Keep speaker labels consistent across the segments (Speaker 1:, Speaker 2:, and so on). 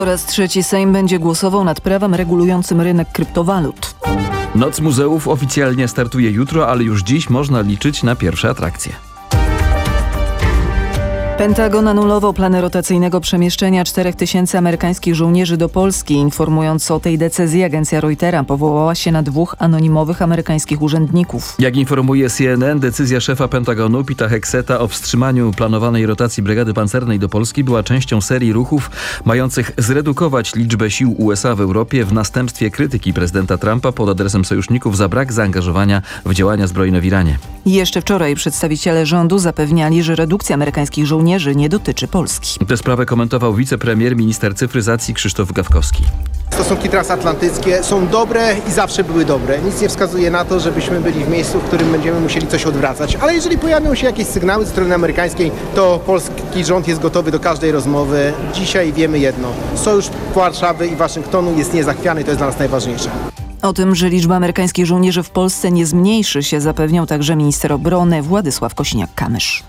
Speaker 1: Po raz trzeci Sejm będzie głosował nad prawem regulującym rynek kryptowalut.
Speaker 2: Noc muzeów oficjalnie startuje jutro, ale już dziś można liczyć na pierwsze atrakcje.
Speaker 1: Pentagon anulował plany rotacyjnego przemieszczenia 4000 amerykańskich żołnierzy do Polski. Informując o tej decyzji, agencja Reutera powołała się na 2 anonimowych amerykańskich urzędników.
Speaker 2: Jak informuje CNN, decyzja szefa Pentagonu Peta Hexeta o wstrzymaniu planowanej rotacji brygady pancernej do Polski była częścią serii ruchów mających zredukować liczbę sił USA w Europie w następstwie krytyki prezydenta Trumpa pod adresem sojuszników za brak zaangażowania w działania zbrojne w Iranie.
Speaker 1: Jeszcze wczoraj przedstawiciele rządu zapewniali, że redukcja amerykańskich żołnierzy nie dotyczy Polski.
Speaker 2: Tę sprawę komentował wicepremier, minister cyfryzacji Krzysztof Gawkowski.
Speaker 3: Stosunki transatlantyckie są dobre i zawsze były dobre. Nic nie wskazuje na to, żebyśmy byli w miejscu, w którym będziemy musieli coś odwracać. Ale jeżeli pojawią się jakieś sygnały ze strony amerykańskiej, to polski rząd jest gotowy do każdej rozmowy. Dzisiaj wiemy jedno. Sojusz Warszawy i Waszyngtonu jest niezachwiany i to jest dla nas najważniejsze.
Speaker 1: O tym, że liczba amerykańskich żołnierzy w Polsce nie zmniejszy się, zapewniał także minister obrony Władysław Kosiniak-Kamysz.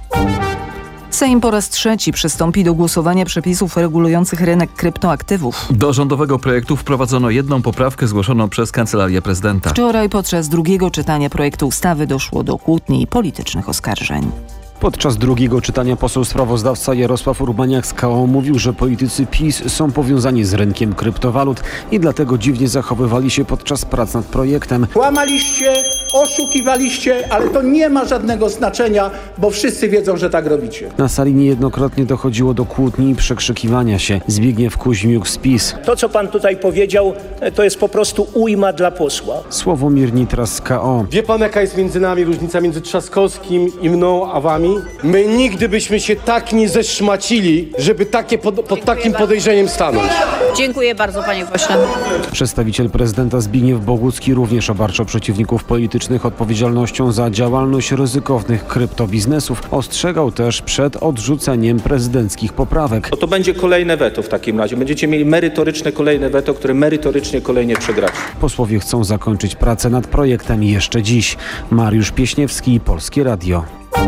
Speaker 1: Sejm po raz trzeci przystąpi do głosowania przepisów regulujących rynek kryptoaktywów.
Speaker 2: Do rządowego projektu wprowadzono jedną poprawkę zgłoszoną przez Kancelarię Prezydenta.
Speaker 1: Wczoraj podczas drugiego czytania projektu ustawy doszło do kłótni i politycznych oskarżeń.
Speaker 4: Podczas drugiego czytania poseł sprawozdawca Jarosław Urbaniak z KO mówił, że politycy PiS są powiązani z rynkiem kryptowalut i dlatego dziwnie zachowywali się podczas prac nad projektem.
Speaker 5: Kłamaliście, oszukiwaliście, ale to nie ma żadnego znaczenia, bo wszyscy wiedzą, że tak robicie.
Speaker 4: Na sali niejednokrotnie dochodziło do kłótni i przekrzykiwania się. Zbigniew Kuźmiuk z PiS.
Speaker 6: To, co pan tutaj powiedział, to jest po prostu ujma dla posła.
Speaker 4: Sławomir Nitras z KO.
Speaker 7: Wie pan, jaka jest między nami różnica między Trzaskowskim i mną a wami? My nigdy byśmy się tak nie zeszmacili, żeby pod takim podejrzeniem stanąć.
Speaker 8: Dziękuję bardzo, panie pośle.
Speaker 4: Przedstawiciel prezydenta Zbigniew Bogucki również obarczał przeciwników politycznych odpowiedzialnością za działalność ryzykownych kryptobiznesów. Ostrzegał też przed odrzuceniem prezydenckich poprawek.
Speaker 9: To będzie kolejne weto w takim razie. Będziecie mieli merytoryczne kolejne weto, które merytorycznie kolejnie przegracie.
Speaker 4: Posłowie chcą zakończyć pracę nad projektem jeszcze dziś. Mariusz Pieśniewski, Polskie Radio.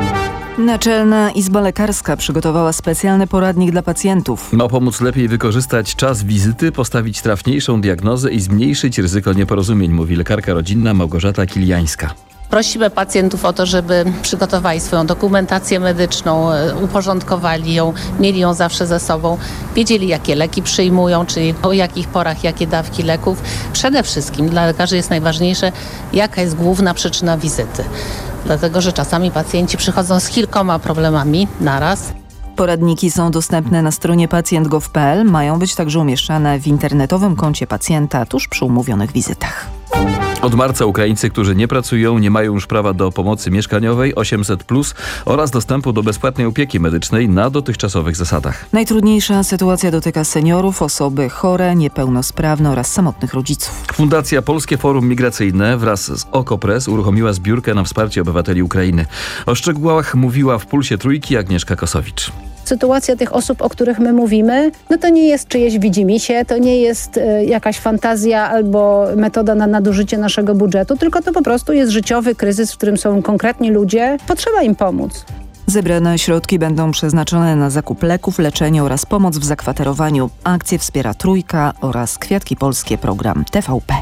Speaker 1: Naczelna Izba Lekarska przygotowała specjalny poradnik dla pacjentów.
Speaker 2: Ma pomóc lepiej wykorzystać czas wizyty, postawić trafniejszą diagnozę i zmniejszyć ryzyko nieporozumień, mówi lekarka rodzinna Małgorzata Kiliańska.
Speaker 8: Prosimy pacjentów o to, żeby przygotowali swoją dokumentację medyczną, uporządkowali ją, mieli ją zawsze ze sobą, wiedzieli, jakie leki przyjmują, czyli o jakich porach, jakie dawki leków. Przede wszystkim dla lekarzy jest najważniejsze, jaka jest główna przyczyna wizyty. Dlatego, że czasami pacjenci przychodzą z kilkoma problemami naraz.
Speaker 1: Poradniki są dostępne na stronie pacjent.gov.pl. Mają być także umieszczane w internetowym koncie pacjenta tuż przy umówionych wizytach.
Speaker 2: Od marca Ukraińcy, którzy nie pracują, nie mają już prawa do pomocy mieszkaniowej 800+ oraz dostępu do bezpłatnej opieki medycznej na dotychczasowych zasadach.
Speaker 1: Najtrudniejsza sytuacja dotyka seniorów, osoby chore, niepełnosprawne oraz samotnych rodziców.
Speaker 2: Fundacja Polskie Forum Migracyjne wraz z OKO.press uruchomiła zbiórkę na wsparcie obywateli Ukrainy. O szczegółach mówiła w Pulsie Trójki Agnieszka Kosowicz.
Speaker 10: Sytuacja tych osób, o których my mówimy, to nie jest czyjeś widzimisię, to nie jest jakaś fantazja albo metoda na nadużycie naszego budżetu, tylko to po prostu jest życiowy kryzys, w którym są konkretni ludzie. Potrzeba im pomóc.
Speaker 1: Zebrane środki będą przeznaczone na zakup leków, leczenie oraz pomoc w zakwaterowaniu. Akcję wspiera Trójka oraz Kwiatki Polskie, program TVP.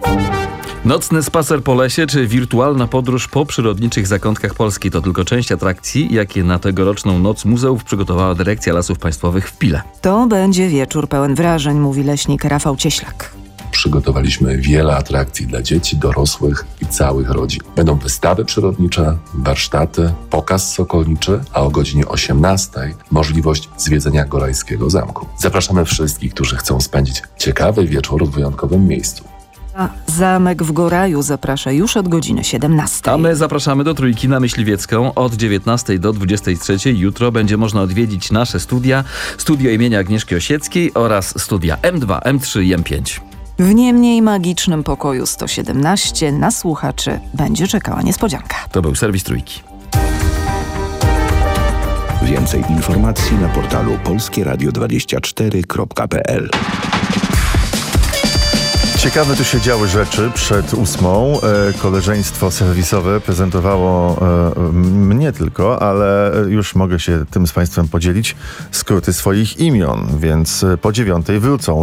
Speaker 2: Nocny spacer po lesie czy wirtualna podróż po przyrodniczych zakątkach Polski to tylko część atrakcji, jakie na tegoroczną Noc Muzeów przygotowała Dyrekcja Lasów Państwowych w Pile.
Speaker 1: To będzie wieczór pełen wrażeń, mówi leśnik Rafał Cieślak.
Speaker 11: Przygotowaliśmy wiele atrakcji dla dzieci, dorosłych i całych rodzin. Będą wystawy przyrodnicze, warsztaty, pokaz sokolniczy, a o godzinie 18:00 możliwość zwiedzenia Gorajskiego Zamku. Zapraszamy wszystkich, którzy chcą spędzić ciekawy wieczór w wyjątkowym miejscu.
Speaker 1: A Zamek w Goraju zaprasza już od godziny 17:00.
Speaker 2: A my zapraszamy do Trójki na Myśliwiecką od 19:00 do 23:00. Jutro będzie można odwiedzić nasze studia, studio imienia Agnieszki Osieckiej oraz studia M2, M3 i M5.
Speaker 1: W nie mniej magicznym pokoju 117 na słuchaczy będzie czekała niespodzianka.
Speaker 2: To był serwis Trójki.
Speaker 12: Więcej informacji na portalu polskieradio24.pl.
Speaker 13: Ciekawe tu się działy rzeczy przed 8:00. Koleżeństwo serwisowe prezentowało mnie tylko, ale już mogę się tym z Państwem podzielić, skróty swoich imion, więc po 9:00 wrócą.